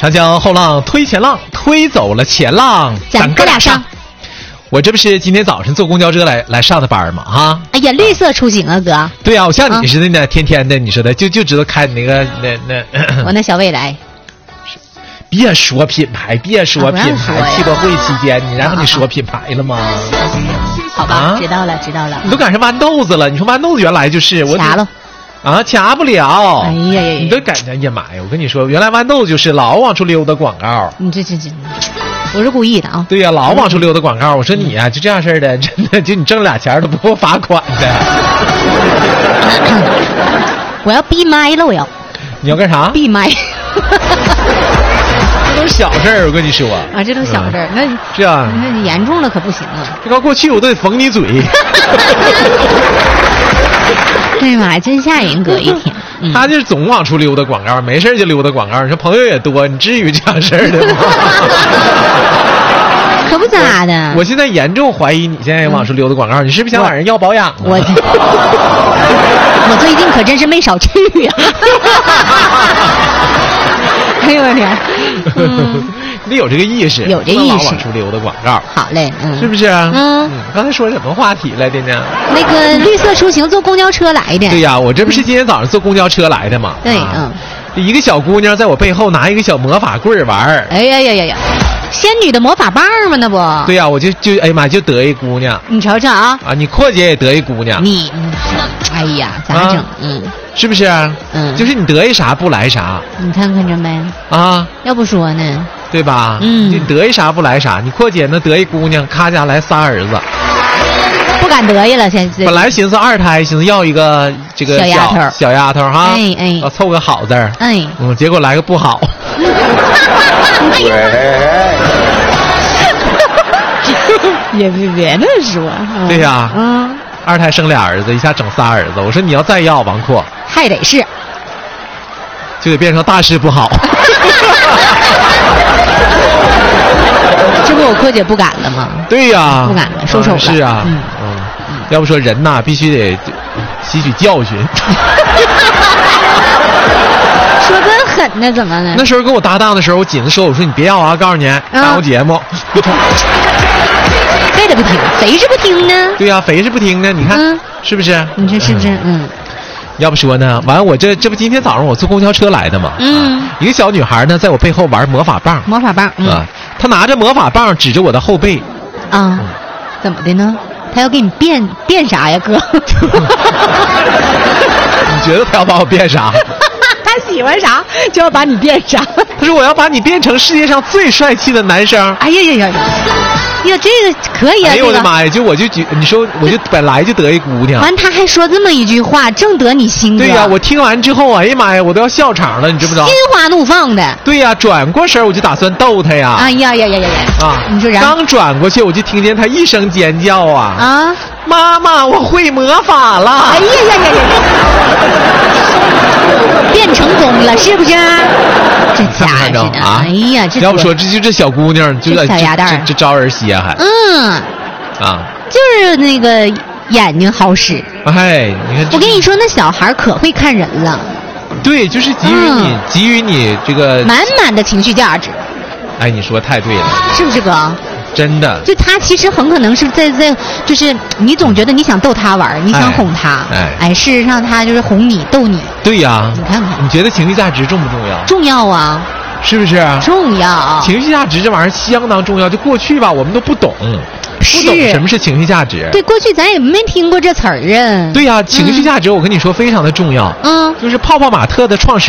长江后浪推前浪，推走了前浪， 咱哥俩上。 我这不是今天早上坐公交车来上的班吗？哈！ 哎呀，绿色出行啊，哥。 对呀，我像你似的呢，天天的，你说的就知道开那个那。 我那小未来。 别说品牌，别说品牌。汽博会期间，你然后你说品牌了吗？ 好吧，知道了。 你都赶上豌豆子了，你说豌豆子原来就是我掐了。 啊，掐不了！ 哎呀， 你都赶上，哎呀妈呀！我跟你说，原来豌豆就是老往出溜达广告。 你这，我是故意的啊。 对呀，老往出溜达广告。我说你啊，就这样式的，真的就你挣俩钱都不够罚款的。 我要闭麦了，我要。 你要干啥？ 闭麦。 这都小事儿，我跟你说啊，这都小事儿，那是啊， 那严重了可不行啊！ 这刚过去我都得缝你嘴。 对嘛，真吓人，哥一天。 他就是总往出溜达广告，没事就溜达广告。你说朋友也多，你至于这样事儿的吗？ 可不咋的。 我现在严重怀疑你现在往出溜达广告，你是不是想往人要保养啊？ 我最近可真是没少去呀。哎呦我天！ 你得有这个意识， 有这意识， 往出溜达广告。 好嘞， 是不是？刚才说什么话题来的呢？ 那个绿色出行坐公交车来的。 对呀，我这不是今天早上坐公交车来的吗？ 对， 一个小姑娘在我背后拿一个小魔法棍玩儿。 哎呀！仙女的魔法棒嘛，那不？ 对呀，我就哎呀妈，就得一姑娘。 你瞅瞅啊！ 啊，你阔姐也得一姑娘。 你，哎呀，咋整？ 是不是？就是你得一啥不来啥。 你看看着没？ 啊， 要不说呢？ 对吧？你得一啥不来啥。你阔姐呢得一姑娘，咔家来仨儿子。 不敢得意了，现在。 本来寻思二胎，寻思要一个这个小丫头哈，凑个好字儿。结果来个不好。 也别那说。 对呀，二胎生俩儿子，一下整仨儿子。我说你要再要王阔， 还得是， 就得变成大事不好。 这不我阔姐不敢了吗？ 对呀， 不敢了，收手了。 是啊，要不说人呐，必须得吸取教训。 说真狠呢，怎么呢？ 那时候跟我搭档的时候，我紧着说，我说你别要啊，告诉你耽误节目。 非得不听，谁是不听呢？ 对呀，谁是不听呢？你看是不是？ 你说是不是？ 要不说呢，完我这不今天早上我坐公交车来的嘛？一个小女孩呢，在我背后玩魔法棒。 魔法棒啊，她拿着魔法棒指着我的后背。 啊，怎么的呢？她要给你变啥呀，哥？ 你觉得她要把我变啥？ 他喜欢啥就要把你变啥。 他说我要把你变成世界上最帅气的男生。 哎呀，这个可以啊！ 哎呦我的妈呀！你说我就本来就得一姑娘。 完他还说这么一句话，正得你心。 对呀，我听完之后，哎呀妈呀，我都要笑场了，你知不知道？ 心花怒放的。 对呀，转过身我就打算逗他呀。 哎呀！啊！你说然后刚转过去，我就听见他一声尖叫啊！ 啊！ 妈妈，我会魔法了！ 哎呀！变成功了，是不是？这家伙的，哎呀，这要不说这小姑娘，就小鸭蛋， 这招人稀罕。 就是那个眼睛好使。 哎，你看， 我跟你说，那小孩可会看人了。 对，就是给予你这个满满的情绪价值。 哎，你说太对了， 是不是哥？ 真的， 就他其实很可能是在，就是你总觉得你想逗他玩，你想哄他，事实上他就是哄你逗你。 对呀， 你看看， 你觉得情绪价值重不重要？ 重要啊， 是不是？ 重要， 情绪价值这玩意儿相当重要。就过去吧，我们都不懂什么是情绪价值。 对，过去咱也没听过这词儿啊。 对呀，情绪价值我跟你说非常的重要。就是泡泡玛特的创始